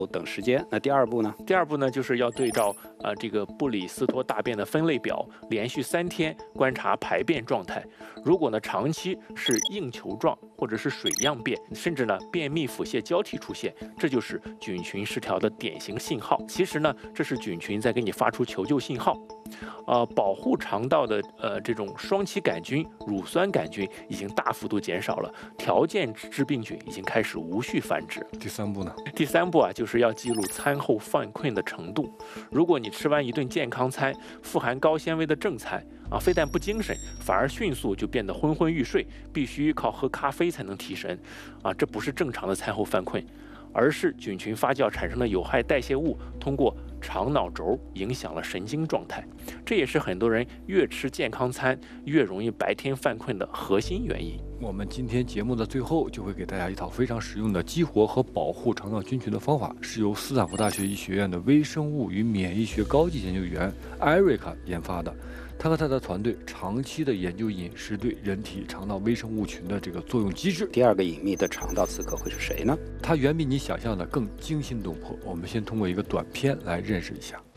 等时间。那第二步呢？ 第二步呢，就是要对照这个布里斯托大便的分类表，连续3天观察排便状态。如果呢长期是硬球状或者是水样便，甚至呢便秘腹泻交替出现，这就是菌群失调的典型信号。其实呢，这是菌群在给你发出求救信号。保护肠道的这种双歧杆菌、乳酸杆菌已经大幅度减少了，条件致病菌已经开始无序繁殖。 第三步呢？ 第三步就是要记录餐后犯困的程度。如果你吃完一顿健康餐，富含高纤维的正餐非但不精神，反而迅速就变得昏昏欲睡，必须靠喝咖啡才能提神这不是正常的餐后犯困，而是菌群发酵产生的有害代谢物通过肠脑轴影响了神经状态，这也是很多人越吃健康餐越容易白天犯困的核心原因。 我们今天节目的最后就会给大家一套非常实用的激活和保护肠道菌群的方法，是由斯坦福大学医学院的微生物与免疫学高级研究员艾瑞卡研发的。他和他的团队长期的研究饮食对人体肠道微生物群的这个作用机制。 第二个隐秘的肠道刺客会是谁呢？ 它远比你想象的更惊心动魄。我们先通过一个短片来认识一下。